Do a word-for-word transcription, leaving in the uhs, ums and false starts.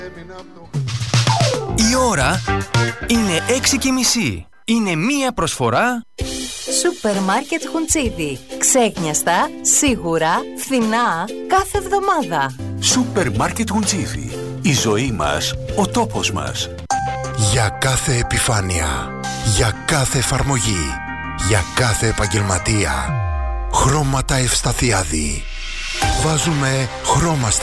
Η ώρα είναι έξι και μισή. Είναι μία προσφορά Σούπερ Μάρκετ Χουντσίδι. Ξέχνιαστα, σίγουρα, φθηνά, κάθε εβδομάδα. Σούπερ Μάρκετ Χουντσίδι. Η ζωή μας, ο τόπος μας. Για κάθε επιφάνεια, για κάθε εφαρμογή, για κάθε επαγγελματία. Χρώματα Ευσταθιάδη. Βάζουμε χρώμα